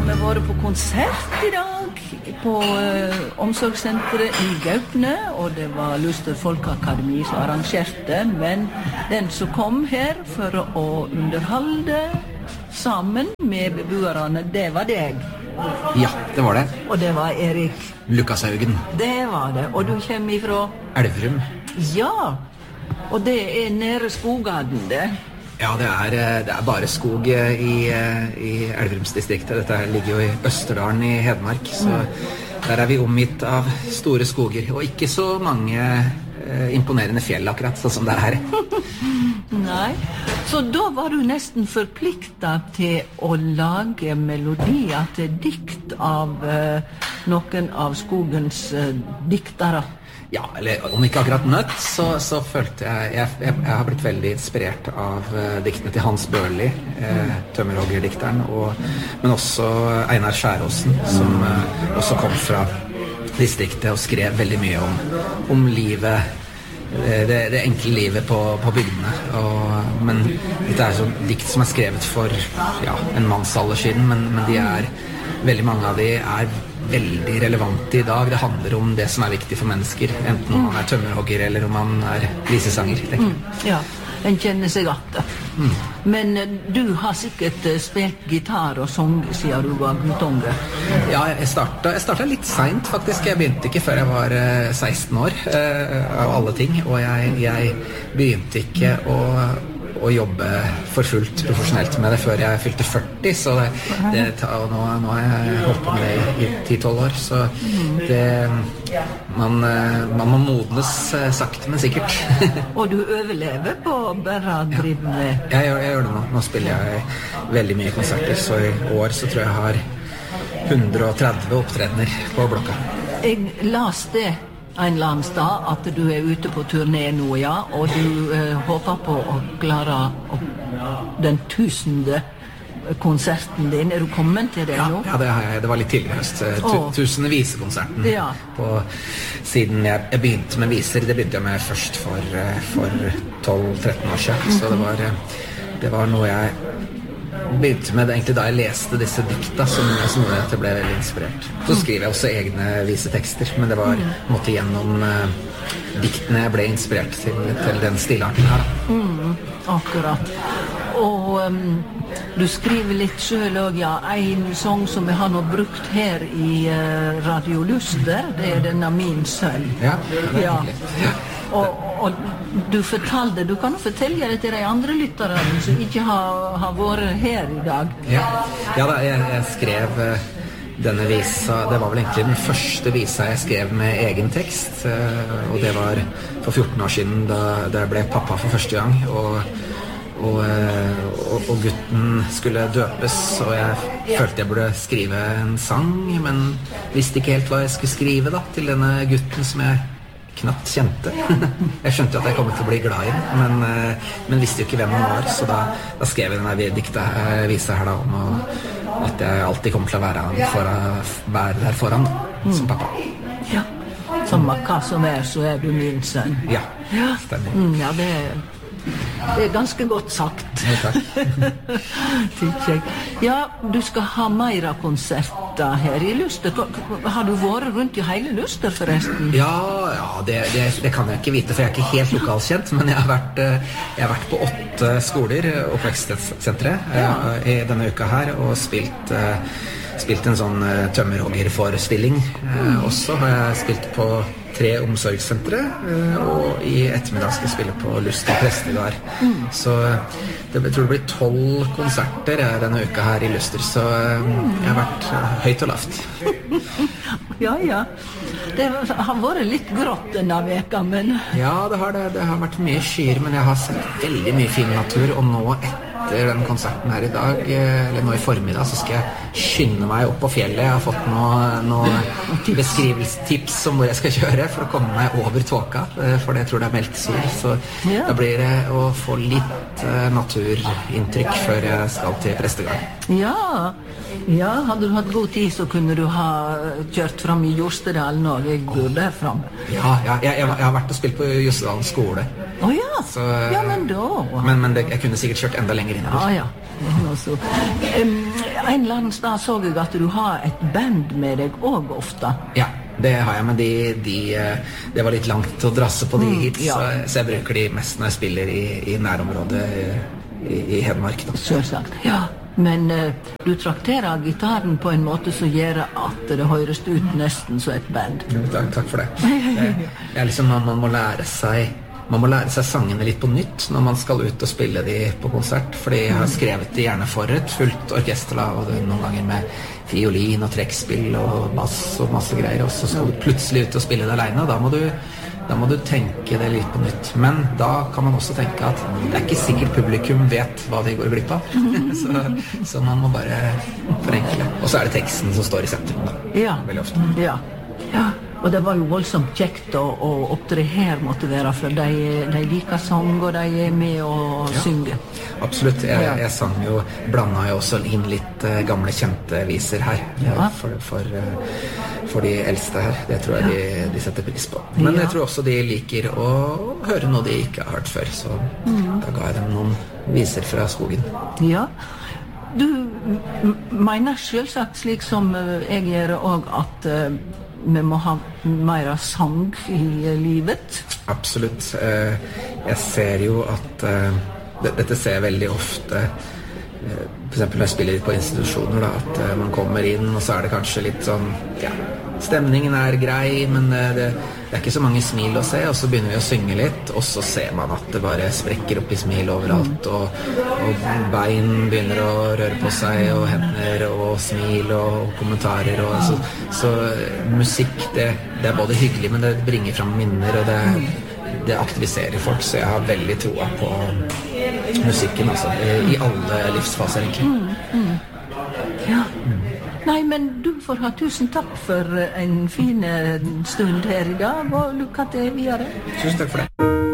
vi vært på konsert I dag på omsorgssenteret I Gaupne, og det var Luster Folkeakademi som arrangerte, men den som kom her for å underholde sammen med beboerne, det var deg. Ja, det var det. Og det var Erik Lukashaugen. Det var det, og du kommer ifra Elverum. Ja, og det nede Skogaden, det. Ja, det er bare skog I Elverumsdistriktet. Dette ligger jo I Østerdalen I Hedmark, så der vi omgitt av store skoger, og ikke så mange imponerende fjell akkurat, sånn som det her. Nei, så da var du nesten forpliktet til å lage melodier til dikt av noen av skogens diktere. Ja, eller om ikke akkurat nødt, så følte jeg har blitt veldig inspirert av diktene til Hans Børli, tømmerhoggerdikteren, men også Einar Skjæråsen, som også kom fra distriktet og skrev veldig mye om livet, det enkle livet på bygdene. Men dette sånn dikt som skrevet for en mannsalder siden, men veldig mange av de veldig relevante I dag. Det handler om det som viktig for mennesker, enten om man tømmerhogger eller om man visesanger. Ja, en kjenner seg at det. Men du har sikkert spilt gitar og sang siden du var guttunge. Ja, jeg startet litt sent faktisk. Jeg begynte ikke før jeg var 16 år, av alle ting. Og jeg begynte ikke å jobbe for fullt profesjonelt med det før jeg fylte 40, så nå har jeg holdt på med det I 10-12 år, så man må modnes sakte, men sikkert. Og du overlever på bare å drive med? Jeg gjør det nå. Nå spiller jeg veldig mye konserter, så I år så tror jeg har 130 opptredener på blokka. Jeg las det en eller annen sted at du ute på turné nå, ja, og du håper på å klare den 1000. konserten din. Du kommet til det nå? Ja, det har jeg. Det var litt tidligere høst. 1000. visekonserten. Ja. Siden jeg begynte med viser, det begynte jeg med først for 12-13 år siden. Så det var noe jeg begynte med egentlig da jeg leste disse dikta som gjorde at jeg ble veldig inspirert. Så skriver jeg også egne visetekster, men det var måtte gjennom diktene jeg ble inspirert til den stilarten her. Akkurat. Og du skriver litt selv også, ja, en sang som jeg har nå brukt her I Radio Luster, det denne Min sønn. Ja, det hyggelig. Ja. Og du fortalte, du kan jo fortelle det til de andre lytterne som ikke har vært her I dag. Ja da, jeg skrev denne visa, det var vel egentlig den første visa jeg skrev med egen tekst, og det var for 14 år siden da jeg ble pappa for første gang, og gutten skulle døpes, og jeg følte jeg burde skrive en sang, men visste ikke helt hva jeg skulle skrive da, til denne gutten som jeg knapt kjente. Jeg skjønte at jeg kom til å bli glad I den, men visste jo ikke hvem han var, så da skrev jeg denne dikta visa her da, om at jeg alltid kommer til å være der foran som pappa. Ja, som hva som så du min sønn. Ja, stemmer. Ja, det ganske godt sagt. Ja, takk. Ja, du skal ha mer konserter her I Luster. Har du vært rundt I hele Luster forresten? Ja, det kan jeg ikke vite, for jeg ikke helt lokalkjent, men jeg har vært på 8 skoler, oppvekstsentre, I denne uka her, og spilt en sånn tømmerhoggerforestilling. Også har jeg spilt på 3 omsorgssentre, og I ettermiddag skal jeg spille på Luster Prestegard. Så jeg tror det blir 12 konserter denne uka her I Luster, så jeg har vært høyt og lavt. Ja. Det har vært litt grått denne veka, men... Ja, det har vært mye skyer, men jeg har sett veldig mye fin natur, og nå etter den konserten her I dag, eller nå I formiddag, så skal jeg skynde meg opp på fjellet. Jeg har fått noen beskrivelsestips om hvor jeg skal kjøre for å komme meg over tåka, for jeg tror det meldt sol, så da blir det å få litt naturinntrykk før jeg skal til Prestegard. Ja, hadde du hatt god tid så kunne du ha kjørt fram I Jostedalen og jeg går der frem. Ja, jeg har vært og spilt på Jostedalen skole. Ja, Så, ja, men da... Men jeg kunne sikkert kjørt enda lenger innover. Ja. Altså, en eller annen sted så jeg at du har et band med deg også ofte. Ja, det har jeg, men det var litt langt å drasse på de hit, så jeg bruker de mest når jeg spiller i nærområdet i Hedmark. Da. Selvsagt, ja. Men du trakterer gitaren på en måte som gjør at det høres ut nesten som et band. Takk for det. Det er liksom man må lære seg sangene litt på nytt når man skal ut og spille de på konsert, fordi jeg har skrevet de gjerne for et fullt orkester, og det noen ganger med fiolin og trekkspill og bass og masse greier, og så skal du plutselig ut og spille det alene, og da må du tenke det litt på nytt. Men da kan man også tenke at det er ikke sikkert publikum vet hva de går glipp av. så man må bare forenkle. Og så er det teksten som står i sentrum da. Ja. Veldig ofte. Ja. Og det var jo voldsomt kjekt å opptre her måtte være, for de liker sang, og de er med og synger. Absolutt. Jeg sang jo, blandet jo også inn litt gamle kjente viser her, for de eldste her. Det tror jeg de setter pris på. Men jeg tror også de liker å høre noe de ikke har hørt før, så da ga jeg dem noen viser fra skogen. Ja. Du mener selvsagt, slik som jeg gjør også, at vi må ha mer sang i livet? Absolutt. Jeg ser jo at dette ser jeg veldig ofte, for eksempel når jeg spiller på institusjoner, da, at man kommer inn, og så er det kanskje litt sånn, stemningen er grei, men det er ikke så mange smil å se, og så begynner vi å synge litt, og så ser man at det bare sprekker opp i smil overalt, og bein begynner å røre på seg, og hender, og smil, og kommentarer, og så musikk, det er både hyggelig, men det bringer frem minner, og det aktiviserer folk, så jeg har veldig troa på musikken, altså, i alle livsfaser, egentlig. Ja. Nei, men du får ha tusen takk for en fin stund her i dag, og lykke til videre. Tusen takk for det.